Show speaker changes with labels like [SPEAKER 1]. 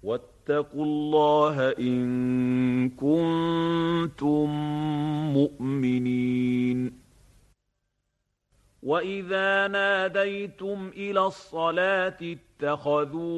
[SPEAKER 1] واتقوا الله إن كنتم مؤمنين. وإذا ناديتم إلى الصلاة اتخذوا